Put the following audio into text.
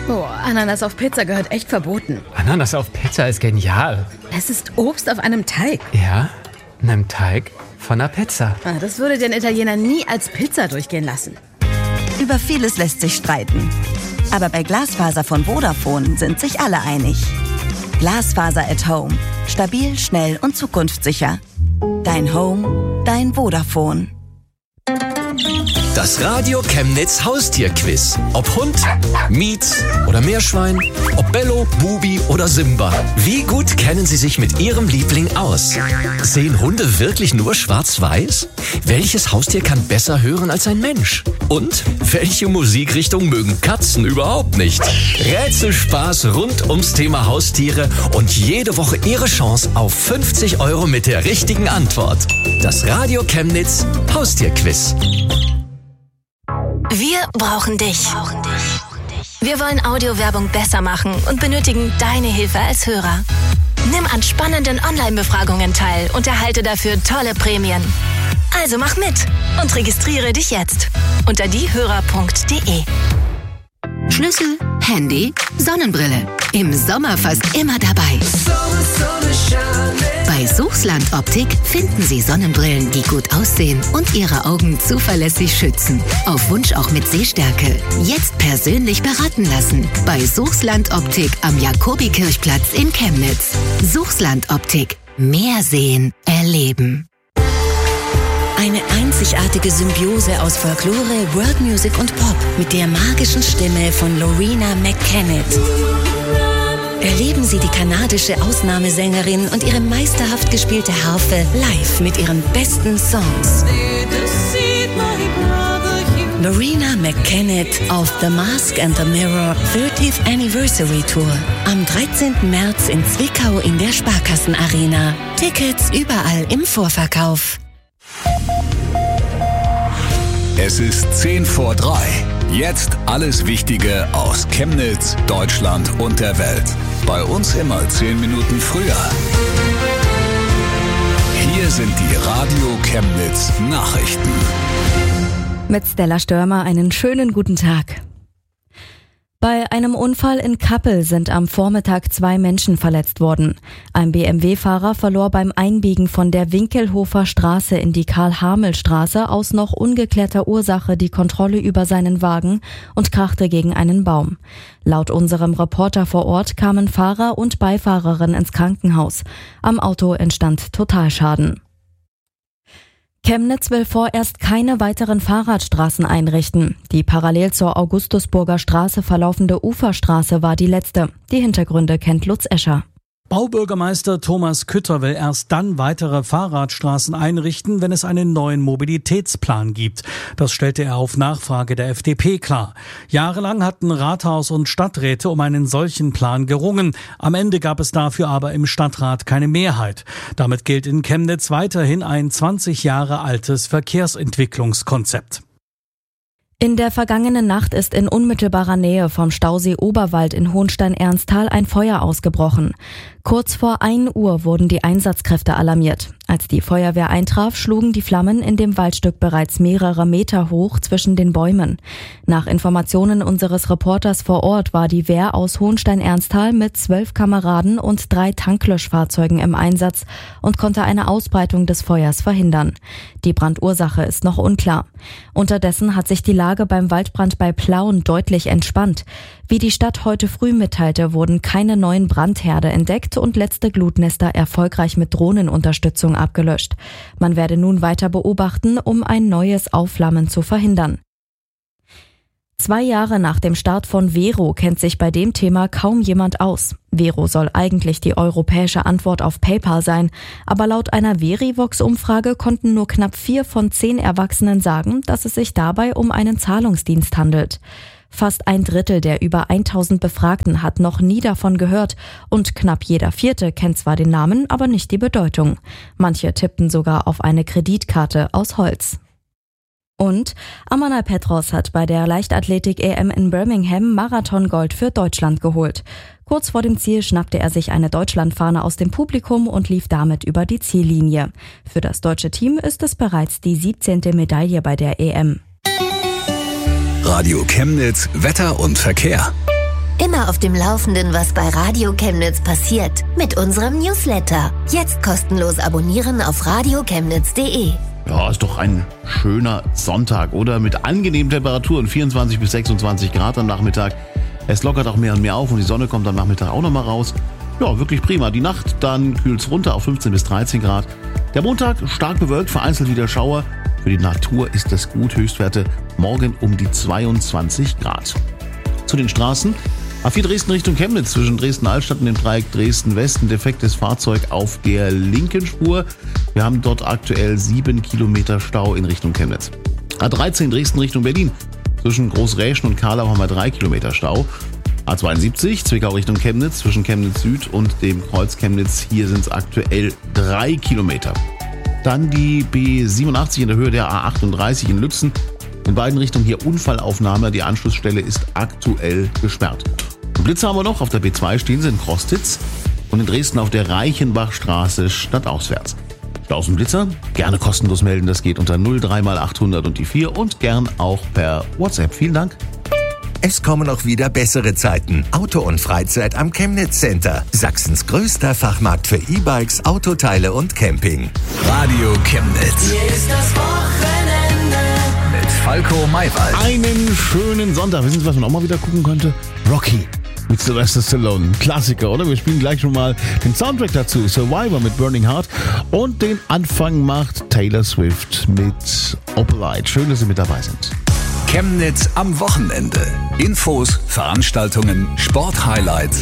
Oh, Ananas auf Pizza gehört echt verboten. Ananas auf Pizza ist genial. Es ist Obst auf einem Teig. Ja, einem Teig von einer Pizza. Das würde den Italiener nie als Pizza durchgehen lassen. Über vieles lässt sich streiten. Aber bei Glasfaser von Vodafone sind sich alle einig. Glasfaser at Home. Stabil, schnell und zukunftssicher. Dein Home, dein Vodafone. Das Radio Chemnitz Haustierquiz. Ob Hund, Mietz oder Meerschwein, ob Bello, Bubi oder Simba. Wie gut kennen Sie sich mit Ihrem Liebling aus? Sehen Hunde wirklich nur schwarz-weiß? Welches Haustier kann besser hören als ein Mensch? Und welche Musikrichtung mögen Katzen überhaupt nicht? Rätselspaß rund ums Thema Haustiere und jede Woche Ihre Chance auf 50 € mit der richtigen Antwort. Das Radio Chemnitz Haustierquiz. Wir brauchen dich. Wir wollen Audiowerbung besser machen und benötigen deine Hilfe als Hörer. Nimm an spannenden Online-Befragungen teil und erhalte dafür tolle Prämien. Also mach mit und registriere dich jetzt unter diehörer.de. Schlüssel, Handy, Sonnenbrille. Im Sommer fast immer dabei. Bei Suchsland Optik finden Sie Sonnenbrillen, die gut aussehen und Ihre Augen zuverlässig schützen. Auf Wunsch auch mit Sehstärke. Jetzt persönlich beraten lassen. Bei Suchsland Optik am Jakobikirchplatz in Chemnitz. Suchsland Optik. Mehr sehen, erleben. Eine einzigartige Symbiose aus Folklore, World Music und Pop mit der magischen Stimme von Loreena McKennitt. Erleben Sie die kanadische Ausnahmesängerin und ihre meisterhaft gespielte Harfe live mit ihren besten Songs. Loreena McKennitt auf The Mask and the Mirror 30th Anniversary Tour. Am 13. März in Zwickau in der Sparkassenarena. Tickets überall im Vorverkauf. Es ist 2:10. Jetzt alles Wichtige aus Chemnitz, Deutschland und der Welt. Bei uns immer 10 Minuten früher. Hier sind die Radio Chemnitz Nachrichten. Mit Stella Störmer einen schönen guten Tag. Bei einem Unfall in Kappel sind am Vormittag 2 Menschen verletzt worden. Ein BMW-Fahrer verlor beim Einbiegen von der Winkelhofer Straße in die Karl-Hamel-Straße aus noch ungeklärter Ursache die Kontrolle über seinen Wagen und krachte gegen einen Baum. Laut unserem Reporter vor Ort kamen Fahrer und Beifahrerin ins Krankenhaus. Am Auto entstand Totalschaden. Chemnitz will vorerst keine weiteren Fahrradstraßen einrichten. Die parallel zur Augustusburger Straße verlaufende Uferstraße war die letzte. Die Hintergründe kennt Lutz Escher. Baubürgermeister Thomas Kütter will erst dann weitere Fahrradstraßen einrichten, wenn es einen neuen Mobilitätsplan gibt. Das stellte er auf Nachfrage der FDP klar. Jahrelang hatten Rathaus und Stadträte um einen solchen Plan gerungen. Am Ende gab es dafür aber im Stadtrat keine Mehrheit. Damit gilt in Chemnitz weiterhin ein 20 Jahre altes Verkehrsentwicklungskonzept. In der vergangenen Nacht ist in unmittelbarer Nähe vom Stausee Oberwald in Hohenstein-Ernsthal ein Feuer ausgebrochen. Kurz vor 1 Uhr wurden die Einsatzkräfte alarmiert. Als die Feuerwehr eintraf, schlugen die Flammen in dem Waldstück bereits mehrere Meter hoch zwischen den Bäumen. Nach Informationen unseres Reporters vor Ort war die Wehr aus Hohenstein-Ernsthal mit 12 Kameraden und 3 Tanklöschfahrzeugen im Einsatz und konnte eine Ausbreitung des Feuers verhindern. Die Brandursache ist noch unklar. Unterdessen hat sich die Lage beim Waldbrand bei Plauen deutlich entspannt. Wie die Stadt heute früh mitteilte, wurden keine neuen Brandherde entdeckt und letzte Glutnester erfolgreich mit Drohnenunterstützung abgelöscht. Man werde nun weiter beobachten, um ein neues Aufflammen zu verhindern. 2 Jahre nach dem Start von Vero kennt sich bei dem Thema kaum jemand aus. Vero soll eigentlich die europäische Antwort auf PayPal sein, aber laut einer Verivox-Umfrage konnten nur knapp 4 von 10 Erwachsenen sagen, dass es sich dabei um einen Zahlungsdienst handelt. Fast 1/3 der über 1000 Befragten hat noch nie davon gehört und knapp jeder 4. kennt zwar den Namen, aber nicht die Bedeutung. Manche tippten sogar auf eine Kreditkarte aus Holz. Und Amanal Petros hat bei der Leichtathletik-EM in Birmingham Marathongold für Deutschland geholt. Kurz vor dem Ziel schnappte er sich eine Deutschlandfahne aus dem Publikum und lief damit über die Ziellinie. Für das deutsche Team ist es bereits die 17. Medaille bei der EM. Radio Chemnitz, Wetter und Verkehr. Immer auf dem Laufenden, was bei Radio Chemnitz passiert. Mit unserem Newsletter. Jetzt kostenlos abonnieren auf radiochemnitz.de. Ja, ist doch ein schöner Sonntag, oder? Mit angenehmen Temperaturen, 24 bis 26 Grad am Nachmittag. Es lockert auch mehr und mehr auf und die Sonne kommt am Nachmittag auch nochmal raus. Ja, wirklich prima. Die Nacht, dann kühlt es runter auf 15 bis 13 Grad. Der Montag stark bewölkt, vereinzelt wieder Schauer. Für die Natur ist es gut. Höchstwerte morgen um die 22 Grad. Zu den Straßen. A4 Dresden Richtung Chemnitz zwischen Dresden-Altstadt und dem Dreieck Dresden-West. Ein defektes Fahrzeug auf der linken Spur. Wir haben dort aktuell 7 Kilometer Stau in Richtung Chemnitz. A13 Dresden Richtung Berlin. Zwischen Großräschen und Karlau haben wir 3 Kilometer Stau. A72 Zwickau Richtung Chemnitz zwischen Chemnitz Süd und dem Kreuz Chemnitz. Hier sind es aktuell 3 Kilometer. Dann die B87 in der Höhe der A38 in Lützen. In beiden Richtungen hier Unfallaufnahme. Die Anschlussstelle ist aktuell gesperrt. Und Blitze haben wir noch. Auf der B2 stehen sie in Krostitz und in Dresden auf der Reichenbachstraße stadtauswärts. Staus und Blitzer gerne kostenlos melden. Das geht unter 03 mal 800 und die 4 und gern auch per WhatsApp. Vielen Dank. Es kommen auch wieder bessere Zeiten. Auto und Freizeit am Chemnitz Center. Sachsens größter Fachmarkt für E-Bikes, Autoteile und Camping. Radio Chemnitz. Hier ist das Wochenende mit Falco Maywald. Einen schönen Sonntag. Wissen Sie, was man auch mal wieder gucken könnte? Rocky mit Sylvester Stallone. Klassiker, oder? Wir spielen gleich schon mal den Soundtrack dazu. Survivor mit Burning Heart. Und den Anfang macht Taylor Swift mit Opalite. Schön, dass Sie mit dabei sind. Chemnitz am Wochenende. Infos, Veranstaltungen, Sporthighlights